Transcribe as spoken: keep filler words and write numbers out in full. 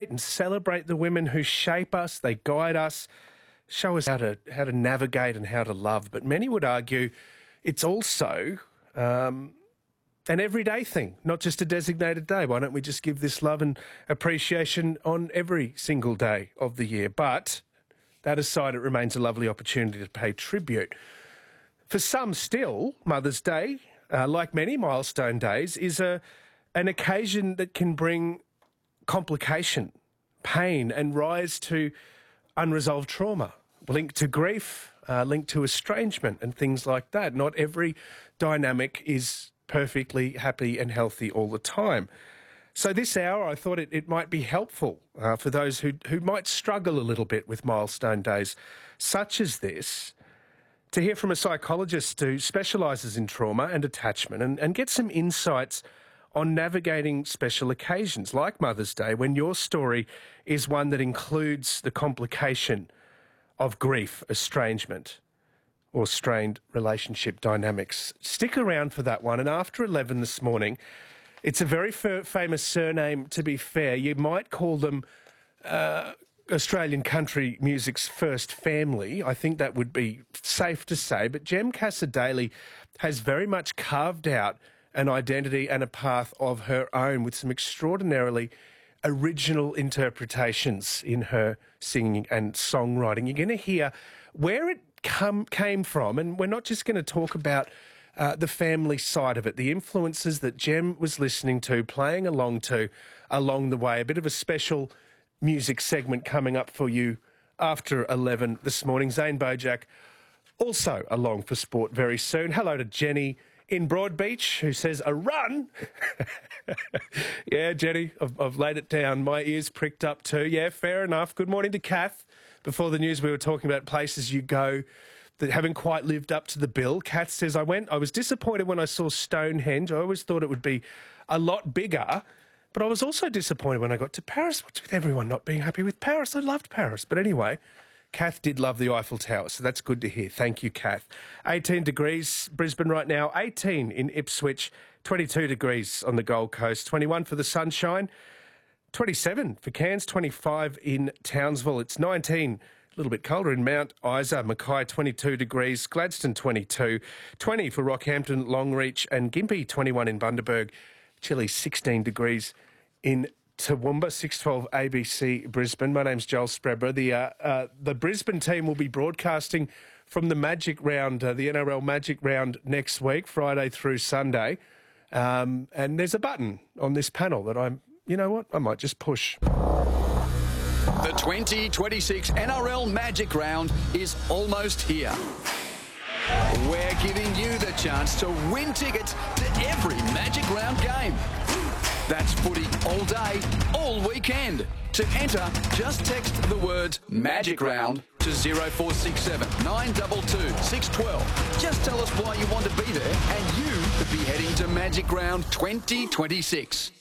and celebrate the women who shape us, they guide us, show us how to how to navigate and how to love. But many would argue it's also um, an everyday thing, not just a designated day. Why don't we just give this love and appreciation on every single day of the year? But that aside, it remains a lovely opportunity to pay tribute. For some still, Mother's Day, uh, like many milestone days, is a an occasion that can bring complication, pain and rise to unresolved trauma, linked to grief, uh, linked to estrangement and things like that. Not every dynamic is perfectly happy and healthy all the time. So this hour, I thought it, it might be helpful uh, for those who, who might struggle a little bit with milestone days such as this, to hear from a psychologist who specialises in trauma and attachment and, and get some insights on navigating special occasions like Mother's Day when your story is one that includes the complication of grief, estrangement or strained relationship dynamics. Stick around for that one. And after eleven this morning, it's a very f- famous surname, to be fair. You might call them uh, Australian country music's first family. I think that would be safe to say. But Jem Cassar-Daley has very much carved out an identity and a path of her own with some extraordinarily original interpretations in her singing and songwriting. You're going to hear where it come, came from, and we're not just going to talk about uh, the family side of it, the influences that Jem was listening to, playing along to along the way. A bit of a special music segment coming up for you after eleven this morning. Zane Bojack also along for sport very soon. Hello to Jenny in Broadbeach, who says, a run? Yeah, Jenny, I've, I've laid it down. My ears pricked up too. Yeah, fair enough. Good morning to Kath. Before the news, we were talking about places you go that haven't quite lived up to the bill. Kath says, I went, I was disappointed when I saw Stonehenge. I always thought it would be a lot bigger, but I was also disappointed when I got to Paris. What's with everyone not being happy with Paris? I loved Paris. But anyway, Kath did love the Eiffel Tower, so that's good to hear. Thank you, Kath. eighteen degrees, Brisbane right now, eighteen in Ipswich, twenty-two degrees on the Gold Coast, twenty-one for the Sunshine, twenty-seven for Cairns, twenty-five in Townsville. It's nineteen, a little bit colder in Mount Isa, Mackay, twenty-two degrees, Gladstone, twenty-two, twenty for Rockhampton, Longreach and Gympie, twenty-one in Bundaberg, chilly, sixteen degrees in Toowoomba, six twelve A B C Brisbane. My name's Joel Spreadborough. The, uh, uh, the Brisbane team will be broadcasting from the Magic Round, uh, the N R L Magic Round next week, Friday through Sunday. Um, and there's a button on this panel that I'm, you know what, I might just push. The twenty twenty-six N R L Magic Round is almost here. We're giving you the chance to win tickets to every Magic Round game. That's footy all day, all weekend. To enter, just text the words Magic Round to zero four six seven nine two two six one two. Just tell us why you want to be there and you could be heading to Magic Round twenty twenty-six.